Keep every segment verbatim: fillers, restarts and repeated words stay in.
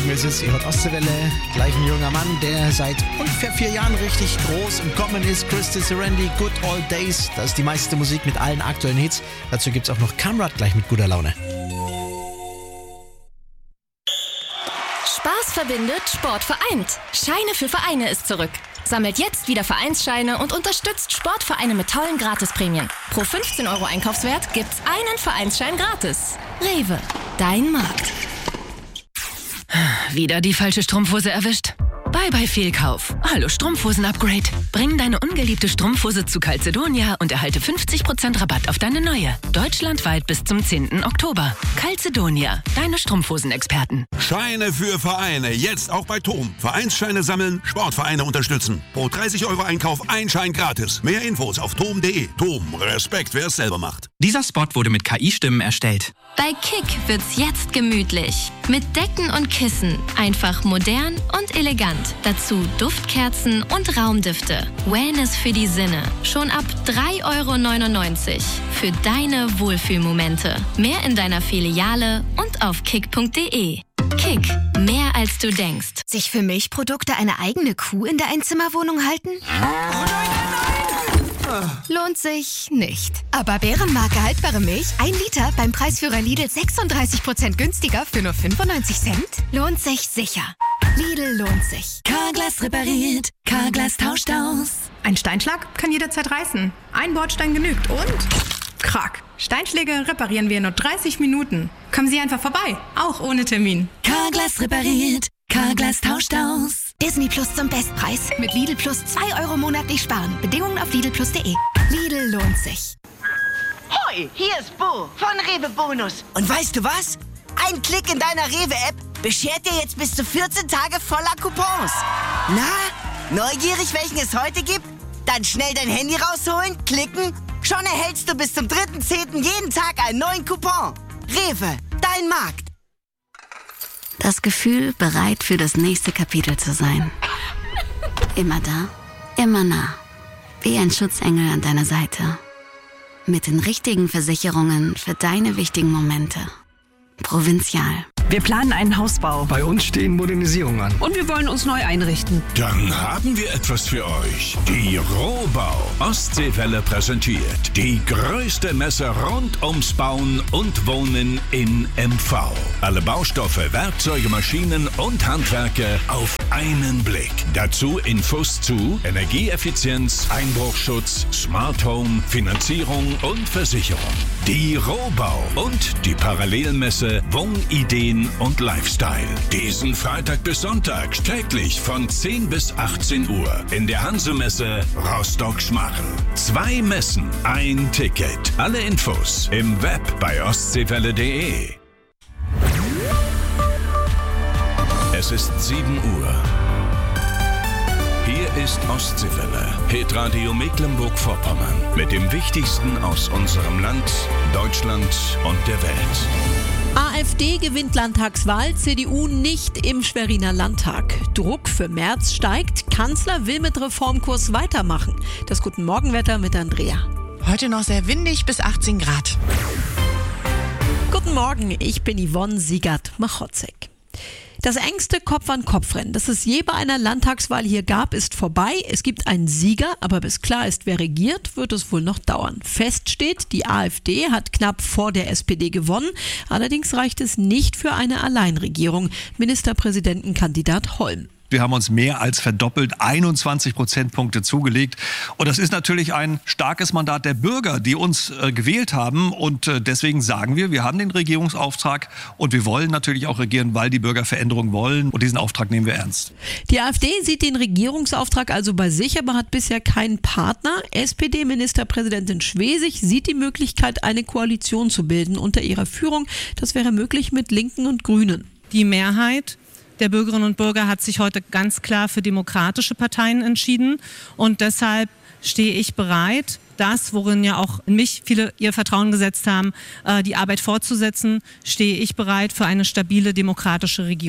Morgen ist es, ihr hört Ostseewelle, gleich ein junger Mann, der seit ungefähr vier Jahren richtig groß im Kommen ist. Christy Serendi, Good Old Days, das ist die meiste Musik mit allen aktuellen Hits. Dazu gibt's auch noch Kamrat gleich mit guter Laune. Spaß verbindet, Sport vereint. Scheine für Vereine ist zurück. Sammelt jetzt wieder Vereinsscheine und unterstützt Sportvereine mit tollen Gratisprämien. Pro fünfzehn Euro Einkaufswert gibt's einen Vereinsschein gratis. Rewe, dein Markt. Wieder die falsche Strumpfhose erwischt? Bye bye Fehlkauf. Hallo Strumpfhosen-Upgrade. Bring deine ungeliebte Strumpfhose zu Calzedonia und erhalte fünfzig Prozent Rabatt auf deine neue. Deutschlandweit bis zum zehnten Oktober. Calzedonia, deine Strumpfhosen-Experten. Scheine für Vereine, jetzt auch bei Tom. Vereinsscheine sammeln, Sportvereine unterstützen. Pro dreißig Euro Einkauf ein Schein gratis. Mehr Infos auf tom punkt de. Tom, Respekt, wer es selber macht. Dieser Spot wurde mit K I-Stimmen erstellt. Bei Kick wird's jetzt gemütlich. Mit Decken und Kissen. Einfach modern und elegant. Dazu Duftkerzen und Raumdüfte. Wellness für die Sinne. Schon ab drei Euro neunundneunzig. Für deine Wohlfühlmomente. Mehr in deiner Filiale und auf kick punkt de. Kick, mehr als du denkst. Sich für Milchprodukte eine eigene Kuh in der Einzimmerwohnung halten? Lohnt sich nicht. Aber Bärenmarke haltbare Milch, ein Liter beim Preisführer Lidl sechsunddreißig Prozent günstiger für nur fünfundneunzig Cent? Lohnt sich sicher. Lidl lohnt sich. Carglass repariert, Carglass tauscht aus. Ein Steinschlag kann jederzeit reißen. Ein Bordstein genügt und... Krack. Steinschläge reparieren wir in nur dreißig Minuten. Kommen Sie einfach vorbei, auch ohne Termin. Carglass repariert, Carglass tauscht aus. Disney Plus zum Bestpreis. Mit Lidl Plus zwei Euro monatlich sparen. Bedingungen auf lidl plus punkt de. Lidl lohnt sich. Hoi, hier ist Bo von Rewe Bonus. Und weißt du was? Ein Klick in deiner Rewe-App beschert dir jetzt bis zu vierzehn Tage voller Coupons. Na, neugierig, welchen es heute gibt? Dann schnell dein Handy rausholen, klicken. Schon erhältst du bis zum dritten zehnten jeden Tag einen neuen Coupon. Rewe, dein Markt. Das Gefühl, bereit für das nächste Kapitel zu sein. Immer da, immer nah. Wie ein Schutzengel an deiner Seite. Mit den richtigen Versicherungen für deine wichtigen Momente. Provinzial. Wir planen einen Hausbau. Bei uns stehen Modernisierungen an. Und wir wollen uns neu einrichten. Dann haben wir etwas für euch. Die Rohbau. Ostseewelle präsentiert die größte Messe rund ums Bauen und Wohnen in M V. Alle Baustoffe, Werkzeuge, Maschinen und Handwerke auf einen Blick. Dazu Infos zu Energieeffizienz, Einbruchschutz, Smart Home, Finanzierung und Versicherung. Die Rohbau und die Parallelmesse Wohnideen und Lifestyle. Diesen Freitag bis Sonntag täglich von zehn bis achtzehn Uhr in der Hansemesse Rostock-Schmarrn. Zwei Messen, ein Ticket. Alle Infos im Web bei ostseewelle punkt de. Es ist sieben Uhr. Hier ist Ostseewelle, Hitradio Mecklenburg-Vorpommern mit dem Wichtigsten aus unserem Land, Deutschland und der Welt. AfD gewinnt Landtagswahl, C D U nicht im Schweriner Landtag. Druck für Merz steigt, Kanzler will mit Reformkurs weitermachen. Das Guten Morgenwetter mit Andrea. Heute noch sehr windig bis achtzehn Grad. Guten Morgen, ich bin Yvonne Siegert-Machotzek. Das engste Kopf-an-Kopf-Rennen, das es je bei einer Landtagswahl hier gab, ist vorbei. Es gibt einen Sieger, aber bis klar ist, wer regiert, wird es wohl noch dauern. Fest steht, die AfD hat knapp vor der S P D gewonnen. Allerdings reicht es nicht für eine Alleinregierung. Ministerpräsidentenkandidat Holm. Wir haben uns mehr als verdoppelt, einundzwanzig Prozentpunkte zugelegt. Und das ist natürlich ein starkes Mandat der Bürger, die uns äh, gewählt haben. Und äh, deswegen sagen wir, wir haben den Regierungsauftrag und wir wollen natürlich auch regieren, weil die Bürger Veränderung wollen. Und diesen Auftrag nehmen wir ernst. Die AfD sieht den Regierungsauftrag also bei sich, aber hat bisher keinen Partner. S P D-Ministerpräsidentin Schwesig sieht die Möglichkeit, eine Koalition zu bilden unter ihrer Führung. Das wäre möglich mit Linken und Grünen. Die Mehrheit der Bürgerinnen und Bürger hat sich heute ganz klar für demokratische Parteien entschieden und deshalb stehe ich bereit, das, worin ja auch in mich viele ihr Vertrauen gesetzt haben, die Arbeit fortzusetzen, stehe ich bereit für eine stabile demokratische Regierung.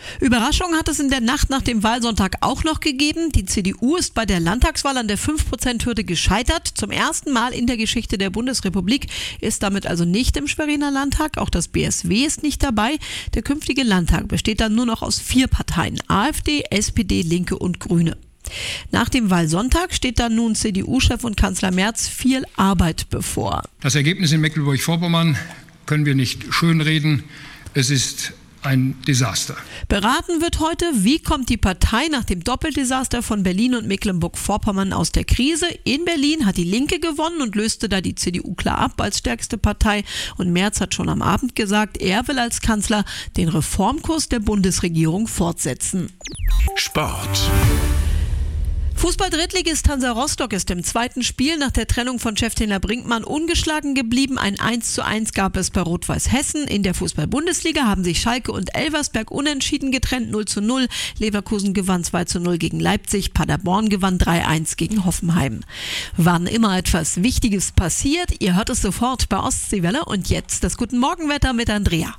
Überraschung hat es in der Nacht nach dem Wahlsonntag auch noch gegeben. Die C D U ist bei der Landtagswahl an der fünf Prozent Hürde gescheitert. Zum ersten Mal in der Geschichte der Bundesrepublik ist damit also nicht im Schweriner Landtag. Auch das B S W ist nicht dabei. Der künftige Landtag besteht dann nur noch aus vier Parteien: AfD, S P D, Linke und Grüne. Nach dem Wahlsonntag steht dann nun C D U-Chef und Kanzler Merz viel Arbeit bevor. Das Ergebnis in Mecklenburg-Vorpommern können wir nicht schönreden. Es ist ein Desaster. Beraten wird heute, wie kommt die Partei nach dem Doppeldesaster von Berlin und Mecklenburg-Vorpommern aus der Krise. In Berlin hat die Linke gewonnen und löste da die C D U klar ab als stärkste Partei. Und Merz hat schon am Abend gesagt, er will als Kanzler den Reformkurs der Bundesregierung fortsetzen. Sport. Fußball-Drittligist Hansa Rostock ist im zweiten Spiel nach der Trennung von Cheftrainer Brinkmann ungeschlagen geblieben. Ein eins zu eins gab es bei Rot-Weiß Hessen. In der Fußball-Bundesliga haben sich Schalke und Elversberg unentschieden getrennt, null zu null. Leverkusen gewann zwei zu null gegen Leipzig. Paderborn gewann drei eins gegen Hoffenheim. Wann immer etwas Wichtiges passiert, ihr hört es sofort bei Ostseewelle. Und jetzt das Guten Morgenwetter mit Andrea.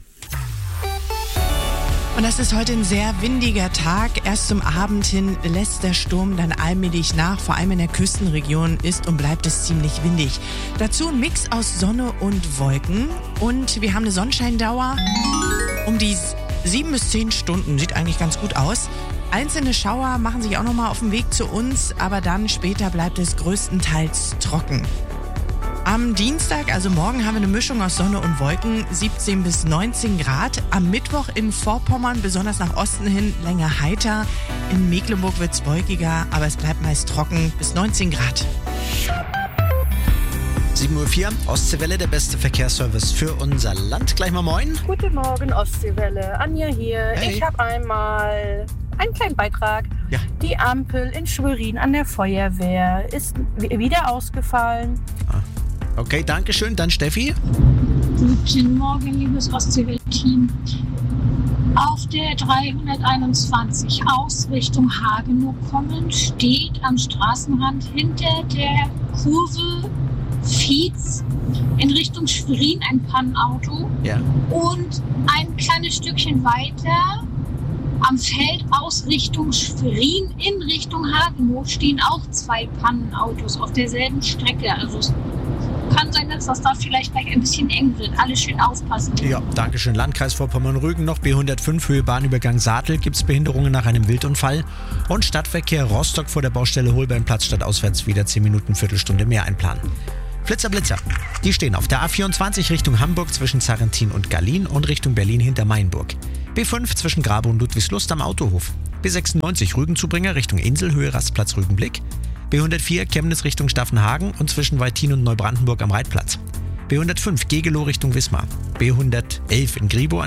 Und das ist heute ein sehr windiger Tag. Erst zum Abend hin lässt der Sturm dann allmählich nach. Vor allem in der Küstenregion ist und bleibt es ziemlich windig. Dazu ein Mix aus Sonne und Wolken. Und wir haben eine Sonnenscheindauer um die sieben bis zehn Stunden. Sieht eigentlich ganz gut aus. Einzelne Schauer machen sich auch nochmal auf den Weg zu uns. Aber dann später bleibt es größtenteils trocken. Am Dienstag, also morgen, haben wir eine Mischung aus Sonne und Wolken, siebzehn bis neunzehn Grad. Am Mittwoch in Vorpommern, besonders nach Osten hin, länger heiter. In Mecklenburg wird es wolkiger, aber es bleibt meist trocken, bis neunzehn Grad. sieben Uhr vier, Ostseewelle, der beste Verkehrsservice für unser Land. Gleich mal moin. Guten Morgen, Ostseewelle. Anja hier. Hey. Ich habe einmal einen kleinen Beitrag. Ja. Die Ampel in Schwerin an der Feuerwehr ist wieder ausgefallen. Ah. Okay, danke schön. Dann Steffi. Guten Morgen, liebes Ostseewelle-Team. Auf der dreihunderteinundzwanzig aus Richtung Hagenow kommend steht am Straßenrand hinter der Kurve Vietz in Richtung Schwerin ein Pannenauto. Ja. Und ein kleines Stückchen weiter am Feld aus Richtung Schwerin in Richtung Hagenow stehen auch zwei Pannenautos auf derselben Strecke. Also es kann sein, dass das da vielleicht gleich ein bisschen eng wird. Alle schön aufpassen. Ja, danke schön. Landkreis Vorpommern-Rügen noch. B hundertfünf Höhe Bahnübergang Saatel gibt es Behinderungen nach einem Wildunfall. Und Stadtverkehr Rostock vor der Baustelle Holbeinplatz stadtauswärts wieder zehn Minuten, Viertelstunde mehr einplanen. Flitzer, Blitzer. Die stehen auf der A vierundzwanzig Richtung Hamburg zwischen Zarrentin und Gallien und Richtung Berlin hinter Mainburg. B fünf zwischen Grabe und Ludwigslust am Autohof. B sechsundneunzig Rügenzubringer Richtung Inselhöhe Rastplatz Rügenblick. B hundertvier Chemnitz Richtung Staffenhagen und zwischen Waldtin und Neubrandenburg am Reitplatz. B hundertfünf Gegelow Richtung Wismar. B hundertelf in Gribow